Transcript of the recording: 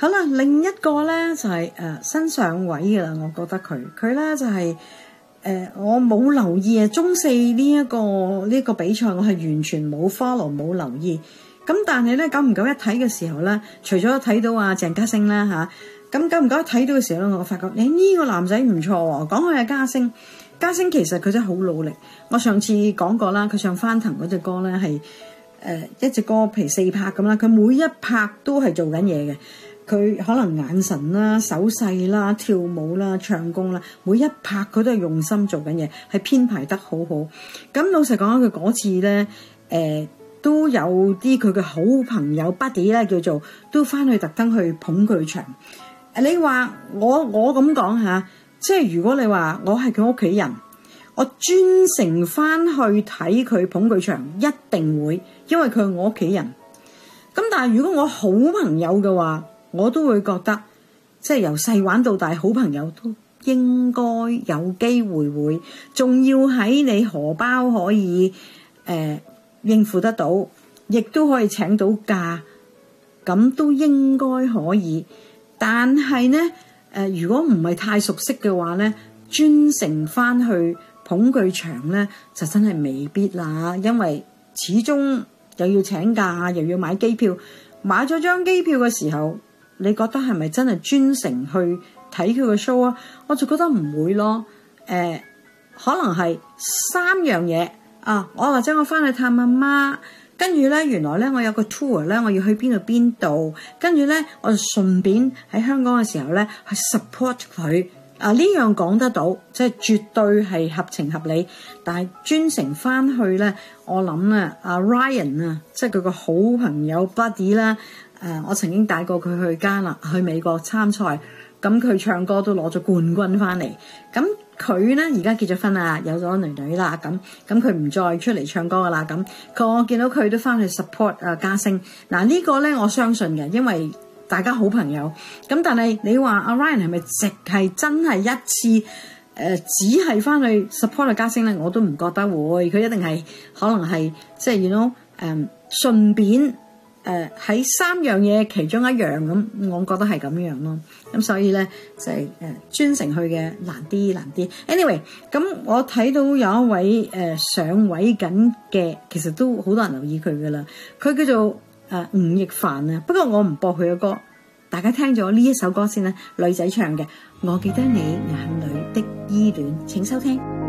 好啦，另一個咧就係新上位嘅啦，我覺得佢咧就係我冇留意啊，中四呢一個比賽，我係完全冇 follow 冇留意。咁但係咧，久唔久一睇嘅時候咧，除咗睇到鄭家星啦嚇，咁久唔久一睇到嘅時候咧，我發覺你呢個男仔唔錯喎。講佢係家星其實佢真係好努力。我上次講過啦，佢上翻騰嗰隻歌咧係一隻歌，譬如4拍咁啦，佢每一拍都係做緊嘢嘅。佢可能眼神啦、手勢啦、跳舞啦、唱功啦，每一拍佢都係用心做緊嘢，係編排得好好。咁老實講，佢嗰次咧都有啲佢嘅好朋友 buddy 咧，叫做都翻去特登去捧佢場。你話我咁講下，即係如果你話我係佢屋企人，我專程翻去睇佢捧佢場，一定會，因為佢係我屋企人。咁但係如果我好朋友嘅話，我都會覺得，即係由細玩到大，好朋友都應該有機會仲要喺你荷包可以應付得到，亦都可以請到假，咁都應該可以。但係呢，如果唔係太熟悉嘅話呢，專程翻去捧佢場呢，就真係未必啦，因為始終又要請假，又要買機票，買咗張機票嘅時候，你覺得係咪真係專程去睇佢嘅 show 啊？我就覺得唔會咯。可能係3樣嘢啊，我或者我翻去探阿媽，跟住咧原來咧我有個 tour 咧，我要去邊度，跟住咧我就順便喺香港嘅時候咧去 support 佢。呢樣講得到，即係絕對係合情合理。但係專程翻去咧，我諗咧阿 Ryan 啊，即係佢個好朋友 Buddy 啦。我曾經帶過佢去美國參賽，咁佢唱歌都攞咗冠軍翻嚟。咁佢咧而家結咗婚啦，有咗女啦，咁佢唔再出嚟唱歌噶啦。咁我見到佢都翻去 support 家星。呢個咧我相信嘅，因為大家好朋友。咁但係你話阿 Ryan 係咪係真係一次只係翻去 support 家星咧？我都唔覺得會，佢一定係可能係即係順便。喺3樣嘢其中一樣咁，我覺得係咁樣咯。咁所以咧就係專程去嘅難啲。Anyway， 咁我睇到有一位上位緊嘅，其實都好多人留意佢噶啦。佢叫做吳亦凡啊。不過我唔播佢嘅歌，大家聽咗呢一首歌先啦，女仔唱嘅《我記得你眼裏的依戀》，請收聽。